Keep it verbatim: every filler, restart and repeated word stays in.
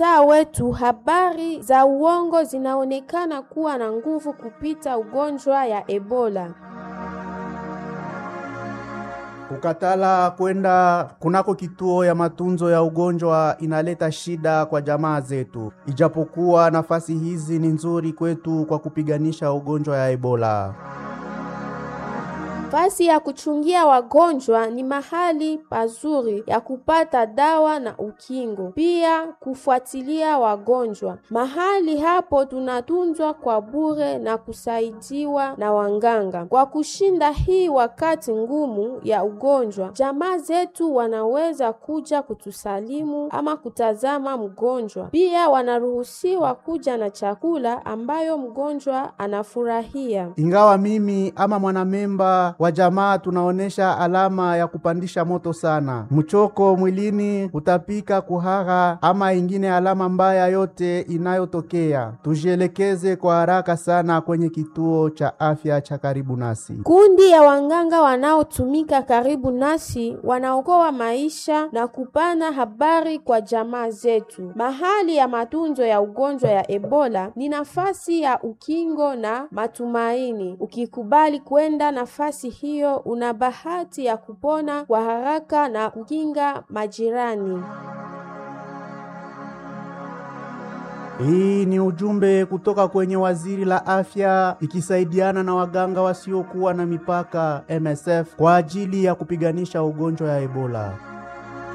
mtaa wetu habari za uongo zinaonekana kuwa na nguvu kupita ugonjwa ya Ebola. Kukatala kwenda kunako kituo ya matunzo ya ugonjwa inaleta shida kwa jamaa zetu. Ijapokuwa nafasi hizi ni nzuri kwetu kwa kupiganisha ugonjwa ya Ebola. Fasi ya kuchungia wagonjwa ni mahali pazuri ya kupata dawa na ukingo. Pia kufuatilia wagonjwa. Mahali hapo tunatunzwa kwa bure na kusaidiwa na wanganga. Kwa kushinda hii wakati ngumu ya ugonjwa, jamaa zetu wanaweza kuja kutusalimu ama kutazama mgonjwa. Pia wanaruhusiwa kuja na chakula ambayo mgonjwa anafurahia. Ingawa mimi ama mwanamemba wa jamaa tunaonesha alama ya kupandisha moto sana, mchoko mwilini, kutapika, kuhara ama ingine alama mbaya yote inayotokea, tujielekeze kwa haraka sana kwenye kituo cha afya cha karibu nasi. Kundi ya wanganga wanaotumika karibu nasi wanaokoa maisha na kupana habari kwa jamaa zetu. Mahali ya matunzo ya ugonjwa ya Ebola ni nafasi ya ukingo na matumaini. Ukikubali kwenda nafasi hiyo, una bahati ya kupona kwa haraka na kukinga majirani. Hii ni ujumbe kutoka kwenye waziri la afya ikisaidiana na waganga wasiokuwa na mipaka M S F kwa ajili ya kupiganisha ugonjwa ya Ebola.